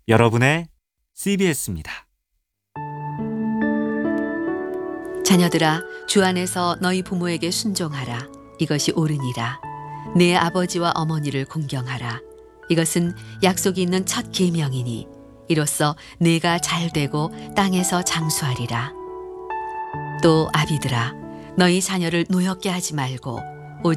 여러분의 CBS입니다. 자녀들아, 주 안에서 너희 부모에게 순종하라. 이것이 옳으니라. 내 아버지와 어머니를 공경하라. 이것은 약속이 있는 첫 계명이니 이로써 내가 잘되고 땅에서 장수하리라. 또 아비들아, 너희 자녀를 노엽게 하지 말고